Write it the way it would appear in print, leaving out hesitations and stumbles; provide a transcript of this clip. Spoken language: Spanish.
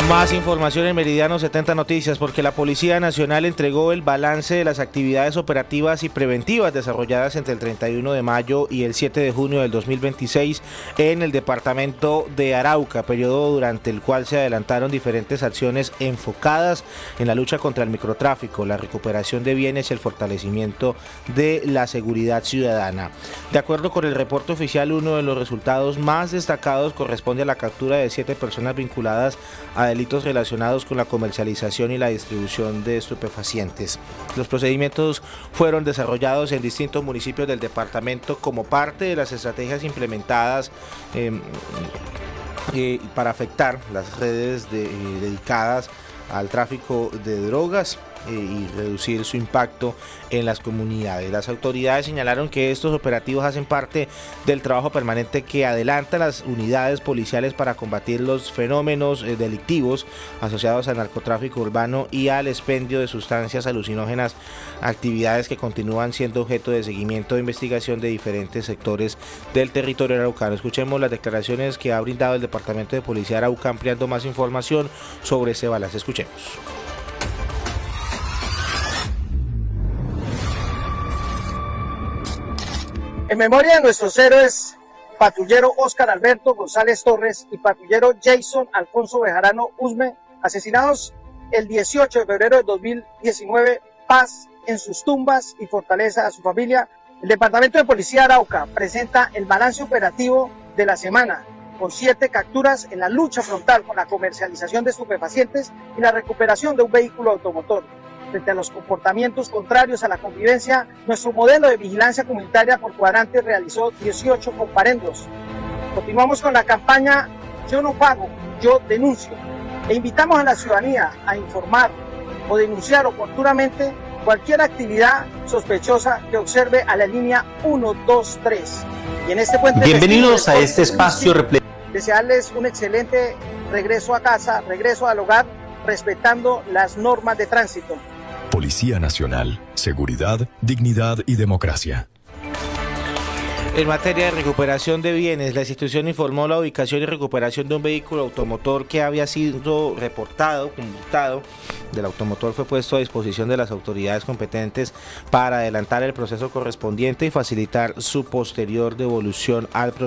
Más información en Meridiano 70 Noticias, porque la Policía Nacional entregó el balance de las actividades operativas y preventivas desarrolladas entre el 31 de mayo y el 7 de junio del 2026 en el departamento de Arauca, periodo durante el cual se adelantaron diferentes acciones enfocadas en la lucha contra el microtráfico, la recuperación de bienes y el fortalecimiento de la seguridad ciudadana. De acuerdo con el reporte oficial, uno de los resultados más destacados corresponde a la captura de 7 personas vinculadas a delitos relacionados con la comercialización y la distribución de estupefacientes. Los procedimientos fueron desarrollados en distintos municipios del departamento como parte de las estrategias implementadas para afectar las redes dedicadas al tráfico de drogas y reducir su impacto en las comunidades. Las autoridades señalaron que estos operativos hacen parte del trabajo permanente que adelantan las unidades policiales para combatir los fenómenos delictivos asociados al narcotráfico urbano y al expendio de sustancias alucinógenas, actividades que continúan siendo objeto de seguimiento de investigación de diferentes sectores del territorio araucano. Escuchemos las declaraciones que ha brindado el Departamento de Policía de Arauca, ampliando más información sobre este balance. Escuchemos. En memoria de nuestros héroes, patrullero Óscar Alberto González Torres y patrullero Jason Alfonso Bejarano Usme, asesinados el 18 de febrero de 2019, paz en sus tumbas y fortaleza a su familia, el Departamento de Policía de Arauca presenta el balance operativo de la semana, con 7 capturas en la lucha frontal con la comercialización de estupefacientes y la recuperación de un vehículo automotor. Frente a los comportamientos contrarios a la convivencia, nuestro modelo de vigilancia comunitaria por cuadrante realizó 18 comparendos. Continuamos con la campaña Yo no pago, yo denuncio, e invitamos a la ciudadanía a informar o denunciar oportunamente cualquier actividad sospechosa que observe a la línea 123. Y en este puente bienvenidos a este espacio repleto. Desearles un excelente regreso a casa, regreso al hogar, respetando las normas de tránsito. Policía Nacional, seguridad, dignidad y democracia. En materia de recuperación de bienes, la institución informó la ubicación y recuperación de un vehículo automotor que había sido reportado, conmutado. Del automotor fue puesto a disposición de las autoridades competentes para adelantar el proceso correspondiente y facilitar su posterior devolución al